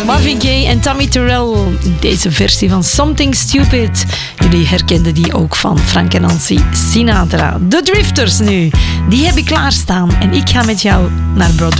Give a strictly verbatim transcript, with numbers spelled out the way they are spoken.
Marvin Gaye en Tammy Terrell. Deze versie van Something Stupid. Jullie herkenden die ook van Frank en Nancy Sinatra. De Drifters nu. Die heb ik klaarstaan. En ik ga met jou naar Broadway.